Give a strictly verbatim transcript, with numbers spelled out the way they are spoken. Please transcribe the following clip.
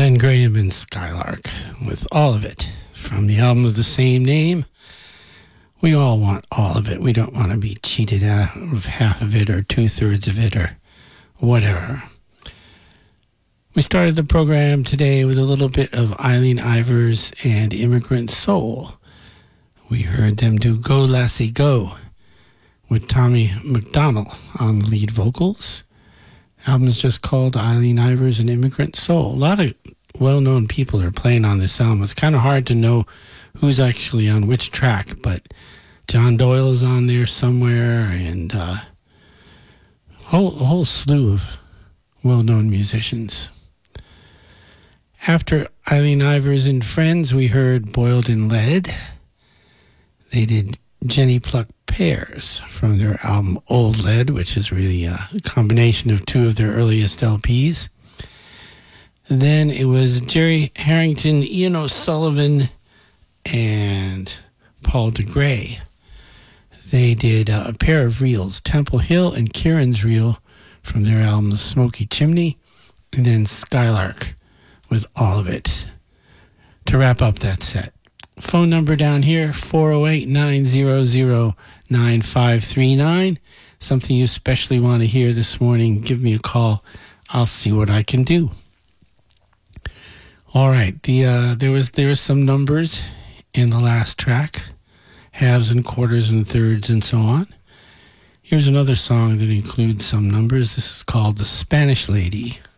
Glenn Graham and Skylark with All of It from the album of the same name. We all want all of it. We don't want to be cheated out of half of it or two-thirds of it or whatever. We started the program today with a little bit of Eileen Ivers and Immigrant Soul. We heard them do Go Lassie Go with Tommy McDonald on lead vocals. The album is just called Eileen Ivers and Immigrant Soul. A lot of well-known people are playing on this album. It's kind of hard to know who's actually on which track, but John Doyle is on there somewhere, and uh, a whole, a whole slew of well-known musicians. After Eileen Ivers and Friends, we heard Boiled in Lead. They did Jenny Pluck Pears from their album Old Lead, which is really a combination of two of their earliest L Ps. Then it was Jerry Harrington, Ian O'Sullivan, and Paul DeGray. They did uh, a pair of reels, Temple Hill and Kieran's Reel from their album The Smoky Chimney, and then Skylark with All of It to wrap up that set. Phone number down here, four oh eight, nine hundred, nine five three nine. Something you especially want to hear this morning, give me a call. I'll see what I can do. All right, the uh, there was there was some numbers in the last track, halves and quarters and thirds and so on. Here's another song that includes some numbers. This is called The Spanish Lady.